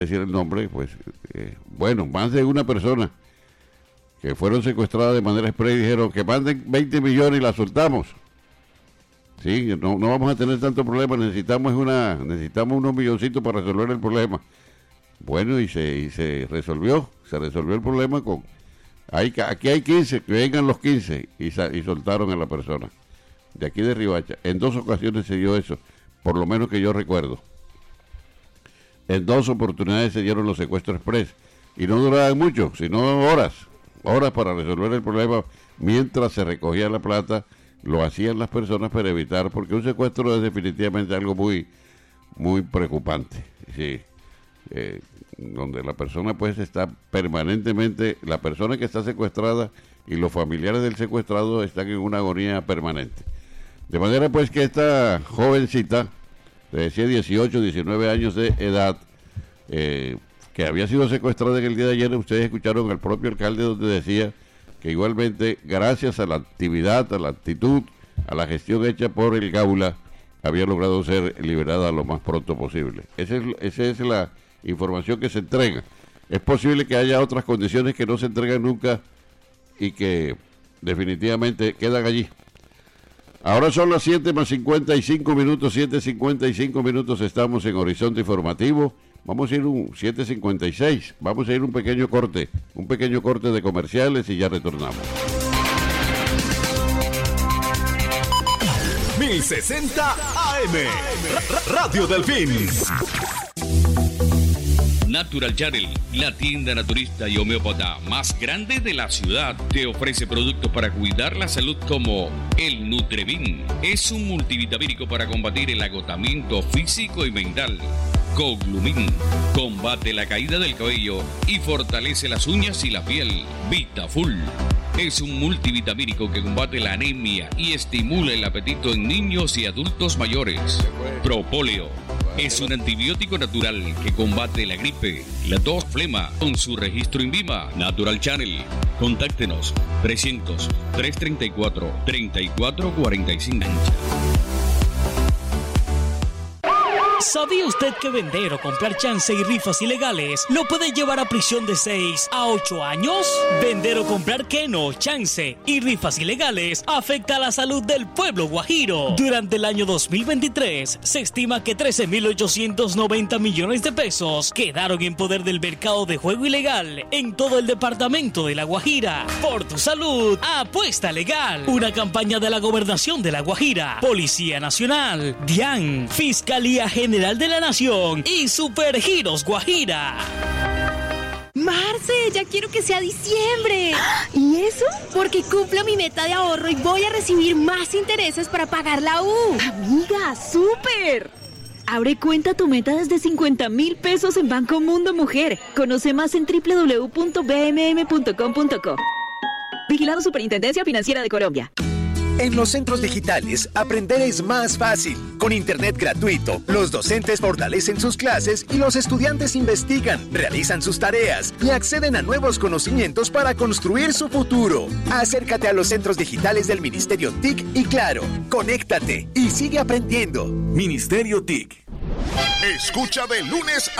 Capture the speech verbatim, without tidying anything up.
decir el nombre, pues, eh, bueno, más de una persona que fueron secuestradas de manera express dijeron que manden veinte millones y la soltamos. Sí, no, no vamos a tener tanto problema, necesitamos una necesitamos unos milloncitos para resolver el problema. Bueno, y se y se resolvió, se resolvió el problema con, hay, aquí hay quince, que vengan los quince, y, y soltaron a la persona. De aquí de Riohacha, en dos ocasiones se dio eso, por lo menos que yo recuerdo. En dos oportunidades se dieron los secuestros express, y no duraban mucho, sino horas, horas para resolver el problema, mientras se recogía la plata. Lo hacían las personas para evitar, porque un secuestro es definitivamente algo muy, muy preocupante, sí, eh, donde la persona pues está permanentemente, la persona que está secuestrada y los familiares del secuestrado están en una agonía permanente. De manera pues que esta jovencita, le decía dieciocho, diecinueve años de edad, eh, que había sido secuestrada en el día de ayer, ustedes escucharon al propio alcalde donde decía que igualmente, gracias a la actividad, a la actitud, a la gestión hecha por el Gaula, había logrado ser liberada lo más pronto posible. Esa es, esa es la información que se entrega. Es posible que haya otras condiciones que no se entregan nunca y que definitivamente quedan allí. Ahora son las siete más cincuenta y cinco minutos, siete cincuenta y cinco minutos, estamos en Horizonte Informativo. Vamos a ir un siete cincuenta y seis, vamos a ir un pequeño corte, un pequeño corte de comerciales y ya retornamos. mil sesenta A M, Radio Delfín. Natural Channel, la tienda naturista y homeópata más grande de la ciudad, te ofrece productos para cuidar la salud como el Nutrevin. Es un multivitamínico para combatir el agotamiento físico y mental. Coglumin combate la caída del cabello y fortalece las uñas y la piel. VitaFull es un multivitamínico que combate la anemia y estimula el apetito en niños y adultos mayores. Propóleo es un antibiótico natural que combate la gripe, la tos, flema, con su registro INVIMA. Natural Channel, contáctenos trescientos, trescientos treinta y cuatro, treinta y cuatro cuarenta y cinco. ¿Sabía usted que vender o comprar chance y rifas ilegales lo puede llevar a prisión de seis a ocho años? Vender o comprar keno, chance y rifas ilegales afecta a la salud del pueblo guajiro. Durante el año dos mil veintitrés se estima que trece mil ochocientos noventa millones de pesos quedaron en poder del mercado de juego ilegal en todo el departamento de La Guajira. Por tu salud, apuesta legal. Una campaña de la Gobernación de La Guajira, Policía Nacional, DIAN, Fiscalía General General de la Nación y Supergiros Guajira. Marce, ya quiero que sea diciembre. ¿Y eso? Porque cumplo mi meta de ahorro y voy a recibir más intereses para pagar la U. Amiga, súper. Abre cuenta tu meta desde cincuenta mil pesos en Banco Mundo Mujer. Conoce más en doble u doble u doble u punto b m m punto com punto co. Vigilado Superintendencia Financiera de Colombia. En los centros digitales, aprender es más fácil. Con internet gratuito, los docentes fortalecen sus clases y los estudiantes investigan, realizan sus tareas y acceden a nuevos conocimientos para construir su futuro. Acércate a los centros digitales del Ministerio T I C y Claro, conéctate y sigue aprendiendo. Ministerio T I C. Escucha de lunes